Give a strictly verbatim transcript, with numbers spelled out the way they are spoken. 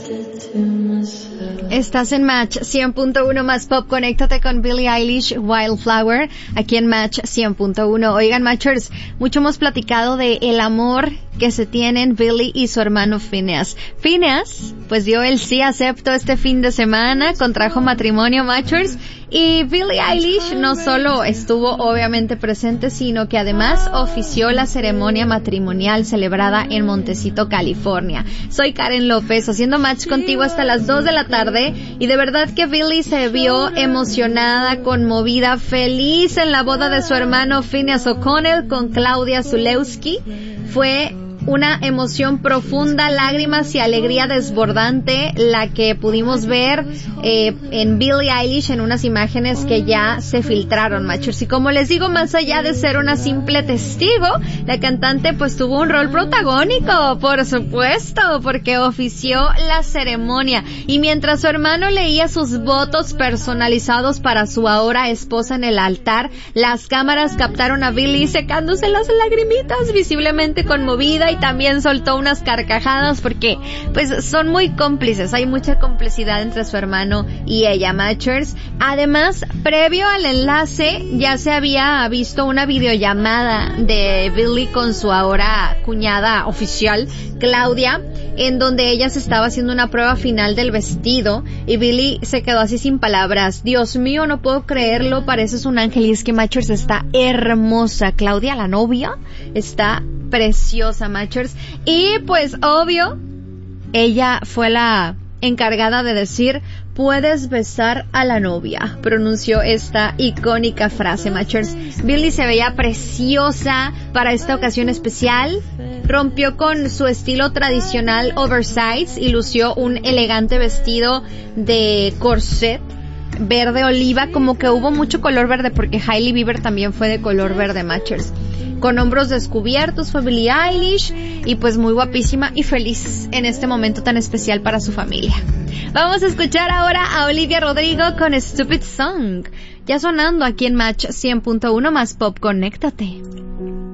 Estás en Match cien punto uno más Pop. Conéctate con Billie Eilish, Wildflower, aquí en Match cien punto uno. Oigan, Matchers, mucho hemos platicado de el amor que se tienen Billie y su hermano Phineas. Phineas, pues dio el sí acepto este fin de semana, contrajo matrimonio, Matchers, y Billie Eilish no solo estuvo obviamente presente, sino que además ofició la ceremonia matrimonial celebrada en Montecito, California. Soy Karen López, haciendo Match contigo hasta las dos de la tarde, y de verdad que Billie se vio emocionada, conmovida, feliz en la boda de su hermano Phineas O'Connell con Claudia Zulewski. Fue una emoción profunda, lágrimas y alegría desbordante la que pudimos ver eh, en Billie Eilish en unas imágenes que ya se filtraron, Matchers. Y como les digo, más allá de ser una simple testigo, la cantante pues tuvo un rol protagónico, por supuesto, porque ofició la ceremonia. Y mientras su hermano leía sus votos personalizados para su ahora esposa en el altar, las cámaras captaron a Billie secándose las lagrimitas, visiblemente conmovida, y también soltó unas carcajadas porque pues son muy cómplices, hay mucha complicidad entre su hermano y ella, Matchers. Además, previo al enlace ya se había visto una videollamada de Billie con su ahora cuñada oficial, Claudia, en donde ella se estaba haciendo una prueba final del vestido y Billie se quedó así sin palabras. Dios mío, no puedo creerlo, pareces un ángel. Y es que Matchers está hermosa. Claudia, la novia, está preciosa, Matchers. Y pues obvio, ella fue la encargada de decir: puedes besar a la novia. Pronunció esta icónica frase, Matchers. Billie se veía preciosa para esta ocasión especial. Rompió con su estilo tradicional oversize y lució un elegante vestido de corset verde oliva, como que hubo mucho color verde porque Hailey Bieber también fue de color verde, Matchers. Con hombros descubiertos fue Billie Eilish y pues muy guapísima y feliz en este momento tan especial para su familia. Vamos a escuchar ahora a Olivia Rodrigo con Stupid Song, ya sonando aquí en Match cien punto uno más Pop. Conéctate.